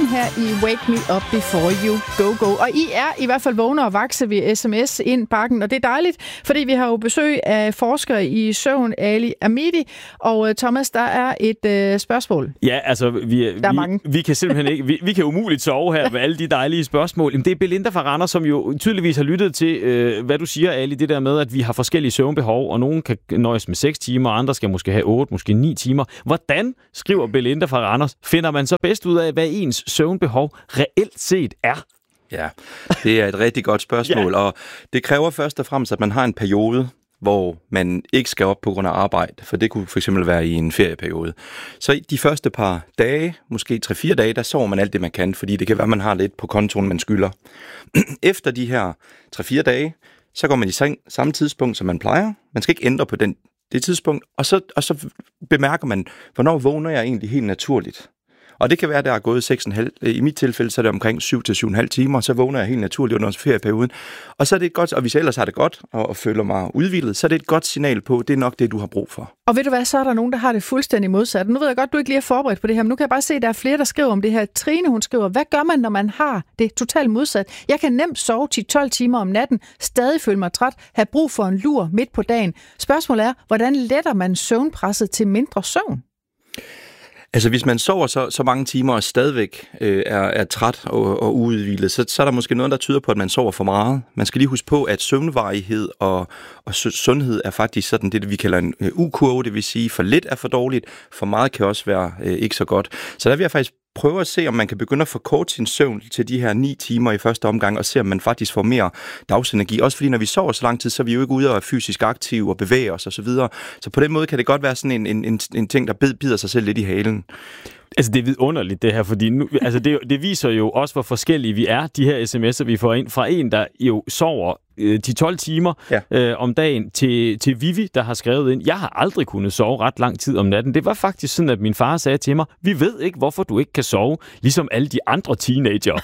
her i Wake Me Up Before You Go Go. Og I er i hvert fald vågne og vakse ved sms ind bakken, og det er dejligt, fordi vi har jo besøg af forskere i søvn, Ali Amidi. Og Thomas, der er et spørgsmål. Ja, altså, vi kan simpelthen ikke, vi kan umuligt sove her med alle de dejlige spørgsmål. Jamen, det er Belinda fra Randers, som jo tydeligvis har lyttet til, hvad du siger, Ali, det der med, at vi har forskellige søvnbehov, og nogen kan nøjes med 6 timer, og andre skal måske have 8, måske 9 timer. Hvordan, skriver Belinda fra Randers, finder man så bedst ud af, hvad ens søvnbehov reelt set er? Ja, det er et rigtig godt spørgsmål, og det kræver først og fremmest, at man har en periode, hvor man ikke skal op på grund af arbejde, for det kunne for eksempel være i en ferieperiode. Så i de første par dage, måske 3-4 dage, der sover man alt det, man kan, fordi det kan være, at man har lidt på kontoen, man skylder. Efter de her 3-4 dage, så går man i seng samme tidspunkt, som man plejer. Man skal ikke ændre på det tidspunkt, og så bemærker man, hvornår vågner jeg egentlig helt naturligt. Og det kan være, at der er gået 6,5. I mit tilfælde, så er det omkring 7-7,5 timer, så vågner jeg helt naturligt under ferieperioden. Og så er det et godt, og hvis jeg ellers har det godt, og føler mig udhvilet, så er det et godt signal på, det er nok det, du har brug for. Og ved du hvad, så er der nogen, der har det fuldstændig modsat. Nu ved jeg godt, du ikke lige er forberedt på det her, men nu kan jeg bare se, at der er flere, der skriver om det her. Trine, hun skriver, hvad gør man, når man har det totalt modsat? Jeg kan nemt sove 10-12 timer om natten, stadig føle mig træt, have brug for en lur midt på dagen. Spørgsmålet er, hvordan letter man søvnpresset til mindre søvn? Altså, hvis man sover så mange timer og stadigvæk er træt og uudhvilet, så er der måske noget, der tyder på, at man sover for meget. Man skal lige huske på, at søvnvarighed og sundhed er faktisk sådan det, vi kalder en U-kurve, det vil sige, for lidt er for dårligt, for meget kan også være ikke så godt. Så der vil jeg faktisk prøve at se, om man kan begynde at forkorte sin søvn til de her 9 timer i første omgang, og se, om man faktisk får mere dagsenergi. Også fordi, når vi sover så lang tid, så er vi jo ikke ude og er fysisk aktive og bevæge os osv. Så på den måde kan det godt være sådan en ting, der bider sig selv lidt i halen. Altså, det er vidunderligt, det her, fordi nu, altså, det viser jo også, hvor forskellige vi er, de her sms'er, vi får ind fra en, der jo sover 10-12 timer om dagen, til Vivi, der har skrevet ind, jeg har aldrig kunnet sove ret lang tid om natten. Det var faktisk sådan, at min far sagde til mig, vi ved ikke, hvorfor du ikke kan sove, ligesom alle de andre teenager.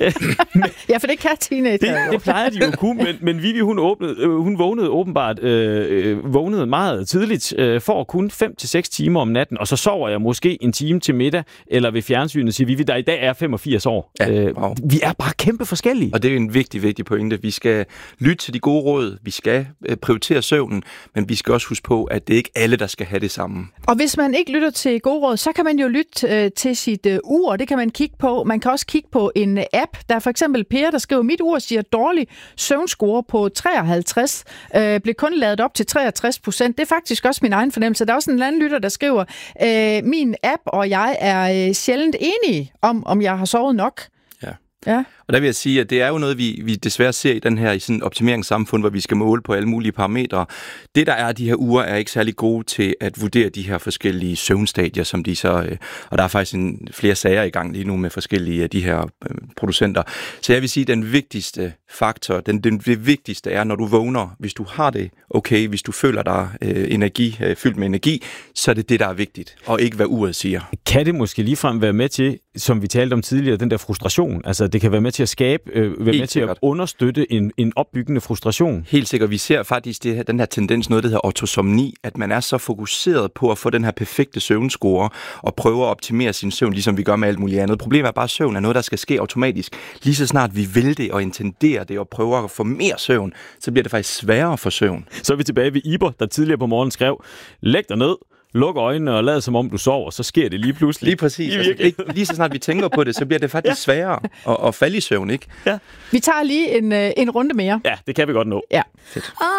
Ja, for det kan teenager. Det plejer de jo at kunne, men Vivi, hun vågnede åbenbart vågnede meget tidligt, for kun 5-6 timer om natten, og så sover jeg måske en time til middag, eller ved fjernsynet, siger Vivi, der i dag er 85 år. Ja, wow. Vi er bare kæmpe forskellige. Og det er en vigtig pointe. Vi skal lytte til de gode råd, vi skal prioritere søvnen, men vi skal også huske på, at det er ikke alle, der skal have det samme. Og hvis man ikke lytter til gode råd, så kan man jo lytte til sit ur, det kan man kigge på. Man kan også kigge på en app. Der er for eksempel Per, der skriver, mit ur siger dårlig søvnscore på 53, blev kun ladet op til 63%. Det er faktisk også min egen fornemmelse. Der er også en anden lytter, der skriver, min app og jeg er sjældent enige om jeg har sovet nok. Ja. Og der vil jeg sige, at det er jo noget, vi desværre ser i den her i sådan optimeringssamfund, hvor vi skal måle på alle mulige parametre. Det, der er de her uger, er ikke særlig gode til at vurdere de her forskellige søvnstadier, som de så... Og der er faktisk flere sager i gang lige nu med forskellige af de her producenter. Så jeg vil sige, at den vigtigste faktor, det vigtigste er, når du vågner, hvis du har det okay, hvis du føler dig fyldt med energi, så er det det, der er vigtigt, og ikke hvad uret siger. Kan det måske ligefrem være med til, som vi talte om tidligere, den der frustration? Altså, det kan være med til at skabe, at understøtte en opbyggende frustration. Helt sikkert. Vi ser faktisk den her tendens, noget der hedder ortosomni, at man er så fokuseret på at få den her perfekte søvnscore og prøver at optimere sin søvn, ligesom vi gør med alt muligt andet. Problemet er bare, at søvn er noget, der skal ske automatisk. Lige så snart vi vil det og intenderer det og prøver at få mere søvn, så bliver det faktisk sværere for søvn. Så er vi tilbage ved Iber, der tidligere på morgenen skrev, læg dig ned, luk øjnene og lad som om du sover, så sker det lige pludselig. Lige præcis. Altså, lige så snart vi tænker på det, så bliver det faktisk sværere at falde i søvn, ikke? Ja. Vi tager lige en runde mere. Ja, det kan vi godt nå. Ja. Fedt.